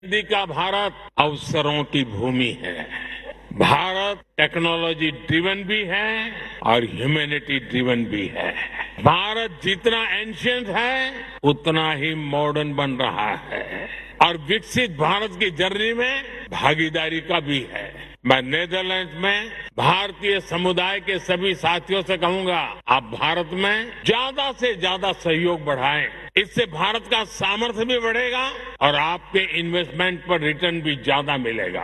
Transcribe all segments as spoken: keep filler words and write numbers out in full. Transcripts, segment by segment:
हिंदी का भारत अवसरों की भूमि है। भारत टेक्नोलॉजी ड्रिवन भी है और ह्यूमैनिटी ड्रिवन भी है। भारत जितना एंशियंट है उतना ही मॉडर्न बन रहा है और विकसित भारत की जर्नी में भागीदारी का भी है। मैं नीदरलैंड्स में भारतीय समुदाय के सभी साथियों से कहूंगा, आप भारत में ज्यादा से ज्यादा सहयोग बढ़ाएं। इससे भारत का सामर्थ्य भी बढ़ेगा और आपके इन्वेस्टमेंट पर रिटर्न भी ज्यादा मिलेगा।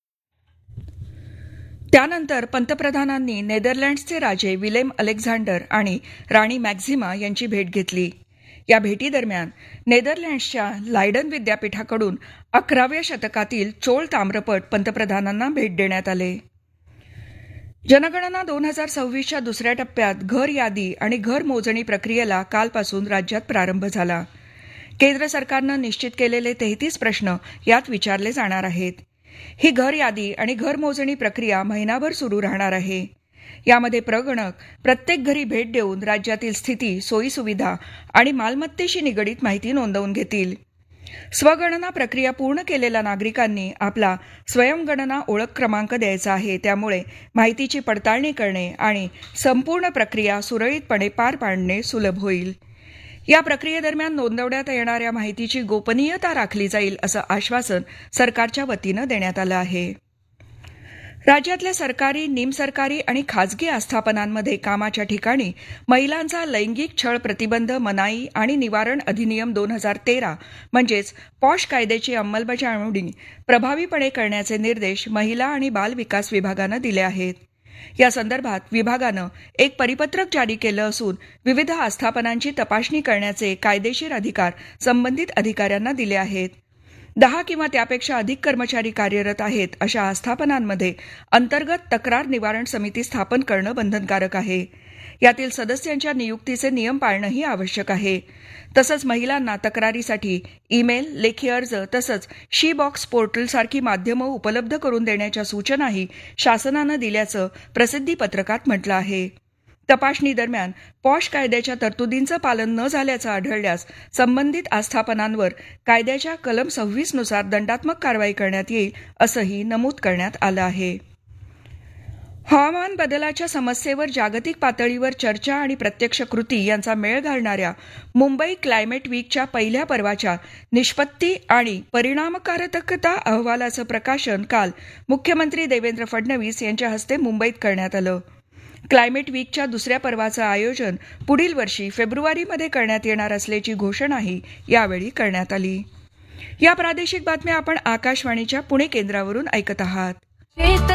त्यानंतर पंतप्रधानांनी नेदरलँड्सचे राजे विलेम अलेक्झांडर आणि राणी मॅक्झिमा यांची भेट घेतली. या भेटीदरम्यान नेदरलँड्सच्या लायडन विद्यापीठाकडून अकराव्या शतकातील चोळ ताम्रपट पंतप्रधानांना भेट देण्यात आले. जनगणना दोन हजार सव्वीसच्या दुसऱ्या टप्प्यात घर यादी आणि घर मोजणी प्रक्रियेला कालपासून राज्यात प्रारंभ झाला. केंद्र सरकारनं निश्चित केलेले तेहतीस प्रश्न यात विचारले जाणार आहेत. ही घर यादी आणि घर मोजणी प्रक्रिया महिनाभर सुरू राहणार आहे. यामध्ये प्रगणक प्रत्येक घरी भेट देऊन राज्यातील स्थिती, सोयीसुविधा आणि मालमत्तेशी निगडीत माहिती नोंदवून घेतील. स्वगणना प्रक्रिया पूर्ण केलेल्या नागरिकांनी आपला स्वयंगणना ओळख क्रमांक द्यायचा आहे. त्यामुळे माहितीची पडताळणी करणे आणि संपूर्ण प्रक्रिया सुरळीतपणे पार पाडणे सुलभ होईल. या प्रक्रियेदरम्यान नोंदवण्यात येणाऱ्या माहितीची गोपनीयता राखली जाईल असं आश्वासन सरकारच्या वतीनं देण्यात आलं आहे. राज्यातल्या सरकारी, निमसरकारी आणि खाजगी आस्थापनांमध्ये कामाच्या ठिकाणी महिलांचा लैंगिक छळ प्रतिबंध मनाई आणि निवारण अधिनियम दोन हजार तेरा म्हणजेच पॉश कायद्याची अंमलबजावणी प्रभावीपणे करण्याचे निर्देश महिला आणि बाल विकास विभागानं दिले आहेत. या संदर्भात विभागानं एक परिपत्रक जारी केलं असून विविध आस्थापनांची तपासणी करण्याचे कायदेशीर अधिकार संबंधित अधिकाऱ्यांना दिले आहेत. दहा किंवा त्यापेक्षा अधिक कर्मचारी कार्यरत आहेत अशा आस्थापनांमध्ये अंतर्गत तक्रार निवारण समिती स्थापन करणं बंधनकारक आहे. यातील सदस्यांच्या नियुक्तीचे नियम पाळणंही आवश्यक आहे. तसंच महिलांना तक्रारीसाठी ईमेल, लेखी अर्ज तसंच शी बॉक्स पोर्टलसारखी माध्यमं उपलब्ध करून देण्याच्या सूचनाही शासनानं दिल्याचं प्रसिद्धी पत्रकात म्हटलं आहे. तपासणी दरम्यान पॉश कायद्याच्या तरतुदींचं पालन न झाल्याचं आढळल्यास संबंधित आस्थापनांवर कायद्याच्या कलम सव्वीस नुसार दंडात्मक कारवाई करण्यात येईल असंही नमूद करण्यात आलं आहे. हवामान बदलाच्या समस्येवर जागतिक पातळीवर चर्चा आणि प्रत्यक्ष कृती यांचा मेळ घालणाऱ्या मुंबई क्लायमेट वीकच्या पहिल्या पर्वाच्या निष्पत्ती आणि परिणामकारकता अहवालाचं प्रकाशन काल मुख्यमंत्री देवेंद्र फडणवीस यांच्या हस्ते मुंबईत करण्यात आलं. क्लायमेट वीकच्या दुसऱ्या पर्वाचं आयोजन पुढील वर्षी फेब्रुवारीमध्ये करण्यात येणार असल्याची घोषणाही यावेळी करण्यात आली. या प्रादेशिक बातम्या आपण आकाशवाणीच्या पुणे केंद्रावरून ऐकत आहात.